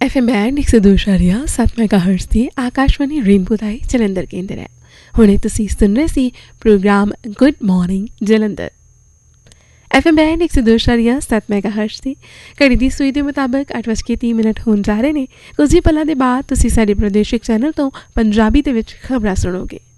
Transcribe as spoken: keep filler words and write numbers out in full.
F M band एक सौ दो इशारिया सत्त मेगाहर्ट्ज़ ਦੀ ਆਕਾਸ਼ਵਾਣੀ ਰੇਨਬੋ ਦਾ ਜਲੰਧਰ ਕੇਂਦਰ ਹੈ। ਹੁਣੇ ਤੁਸੀਂ ਸੁਣ ਰਹੇ ਸੀ programme good morning Jalandhar. F M band एक सौ दो इशारिया सत्त मेगाहर्ट्ज़ ਦੀ ਘੜੀ ਦੀ ਸੂਈ ਦੇ ਮੁਤਾਬਕ ਅੱਠ ਵੱਜ ਕੇ ਤੀਹ ਮਿੰਟ ਹੋਣ ਜਾ ਰਹੇ ਨੇ। ਕੁਝ ਹੀ ਪਲਾਂ ਦੇ ਬਾਅਦ ਤੁਸੀਂ ਸਾਡੇ ਪ੍ਰਾਦੇਸ਼ਿਕ ਚੈਨਲ ਤੋਂ ਪੰਜਾਬੀ ਦੇ ਵਿੱਚ ਖਬਰਾਂ ਸੁਣੋਗੇ।